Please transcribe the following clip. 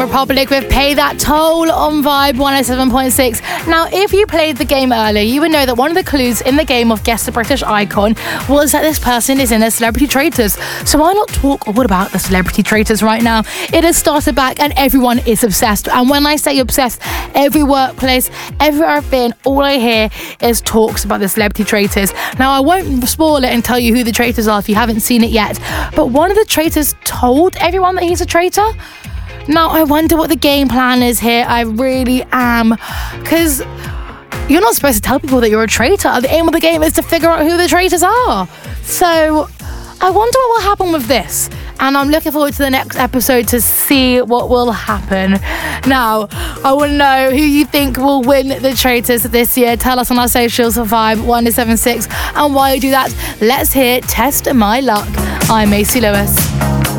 Republic with Pay That Toll on Vibe 107.6. Now, if you played the game earlier, you would know that one of the clues in the game of Guess the British Icon was that this person is in their Celebrity Traitors. So why not talk all about the Celebrity Traitors right now? It has started back and everyone is obsessed. And when I say obsessed, every workplace, everywhere I've been, all I hear is talks about the Celebrity Traitors. Now, I won't spoil it and tell you who the traitors are if you haven't seen it yet, but one of the traitors told everyone that he's a traitor. Now, I wonder what the game plan is here. I really am. Because you're not supposed to tell people that you're a traitor. The aim of the game is to figure out who the traitors are. So I wonder what will happen with this. And I'm looking forward to the next episode to see what will happen. Now, I want to know who you think will win the traitors this year. Tell us on our socials for Vibe 176. And while you do that, let's hear Test My Luck. I'm Macy Lewis.